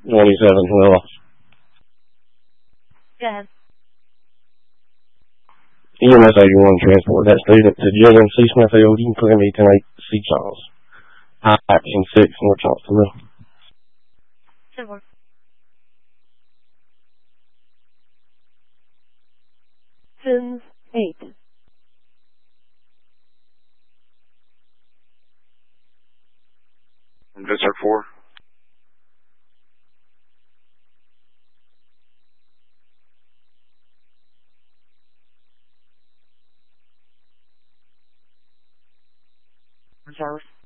whoever. Go ahead. EMS 81 transport that student to Jillian C. Smith LD, Columbia 108 C. Charles. Action 6, North Charlestonville. 10-4. Sims 8. District 4. Charles.